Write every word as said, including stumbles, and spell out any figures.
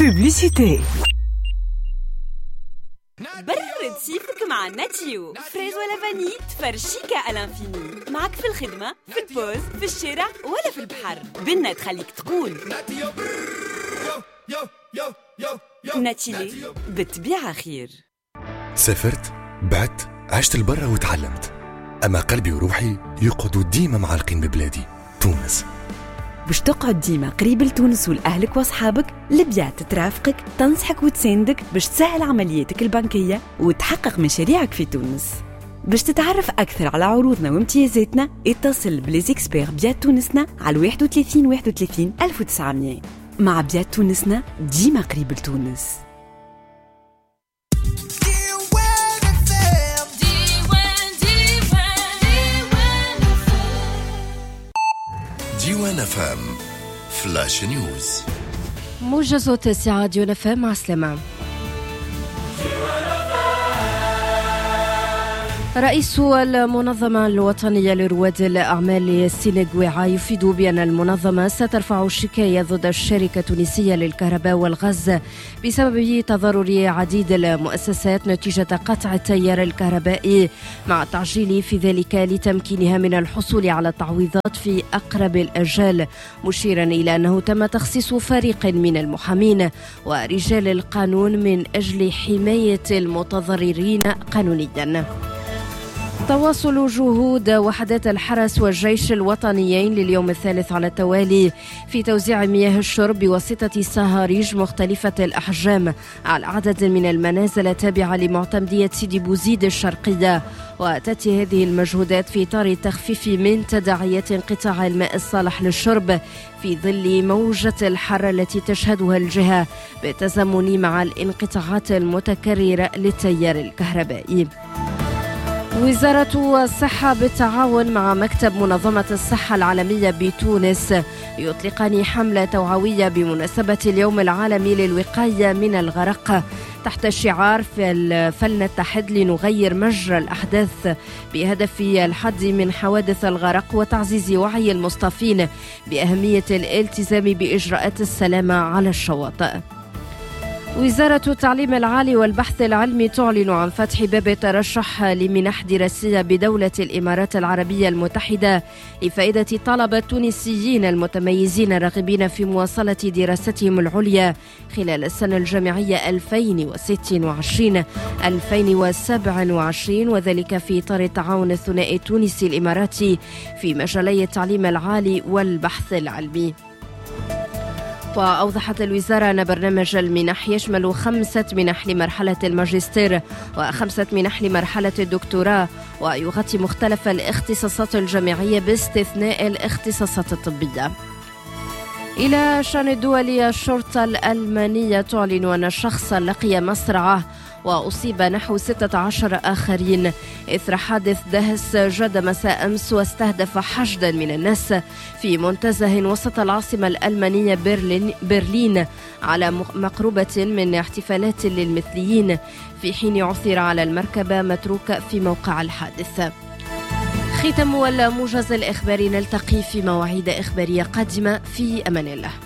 بوبليسيتي. برد صيفك مع ناتشيو، فريز ولا فاني تفرشيكا الانفيني. معك في الخدمة، في البوز، في الشارع ولا في البحر. بنا تخليك تقول ناتشيلي بالطبيعة خير. سافرت، بعت، عشت البرة وتعلمت، أما قلبي وروحي يقعدوا ديما معلقين ببلادي تونس. باش تقعد ديما قريب لتونس ولأهلك وأصحابك، لبيات ترافقك، تنصحك وتساندك باش تسهل عملياتك البنكية وتحقق مشاريعك في تونس. باش تتعرف أكثر على عروضنا وامتيازاتنا، اتصل بليزيكسبير بيات تونسنا على واحد وثلاثين واحد وثلاثين ألف وتسعمية. مع بيات تونسنا ديما قريب لتونس. ديوان فام فلاش نيوز. موجز التاسعة ديوان فام مع سلامة. رئيس المنظمة الوطنية لرواد الأعمال سينيغويعا يفيد بأن المنظمة سترفع شكاية ضد الشركة التونسية للكهرباء والغاز بسبب تضرر عديد المؤسسات نتيجة قطع التيار الكهربائي، مع التعجيل في ذلك لتمكينها من الحصول على التعويضات في أقرب الأجال، مشيرا إلى أنه تم تخصيص فريق من المحامين ورجال القانون من أجل حماية المتضررين قانونيا. تواصل جهود وحدات الحرس والجيش الوطنيين لليوم الثالث على التوالي في توزيع مياه الشرب بواسطة صهاريج مختلفة الأحجام على عدد من المنازل التابعة لمعتمدية سيدي بوزيد الشرقية، وتأتي هذه المجهودات في إطار التخفيف من تداعيات انقطاع الماء الصالح للشرب في ظل موجة الحر التي تشهدها الجهة بالتزامن مع الانقطاعات المتكررة للتيار الكهربائي. وزارة الصحة بالتعاون مع مكتب منظمة الصحة العالمية بتونس يطلقان حملة توعوية بمناسبة اليوم العالمي للوقاية من الغرق تحت شعار فلنتحد لنغير مجرى الأحداث، بهدف الحد من حوادث الغرق وتعزيز وعي المصطفين بأهمية الالتزام بإجراءات السلامة على الشواطئ. وزارة التعليم العالي والبحث العلمي تعلن عن فتح باب الترشح لمنح دراسية بدولة الإمارات العربية المتحدة لفائدة طلبة تونسيين المتميزين الراغبين في مواصلة دراستهم العليا خلال السنة الجامعية ألفين وستة وعشرين ألفين وسبعة وعشرين، وذلك في إطار التعاون الثنائي التونسي الإماراتي في مجالي التعليم العالي والبحث العلمي. وأوضحت الوزارة أن برنامج المنح يشمل خمسة منح لمرحلة الماجستير وخمسة منح لمرحلة الدكتوراه، ويغطي مختلف الاختصاصات الجامعية باستثناء الاختصاصات الطبية. إلى شأن الدولي، الشرطة الألمانية تعلن أن شخصا لقي مصرعه وأصيب نحو ستة عشر آخرين إثر حادث دهس جد مساء أمس واستهدف حشدا من الناس في منتزه وسط العاصمة الألمانية برلين, برلين على مقربة من احتفالات للمثليين، في حين عثر على المركبة متروك في موقع الحادث. ختام الموجز الإخباري، نلتقي في مواعيد إخبارية قادمة، في أمان الله.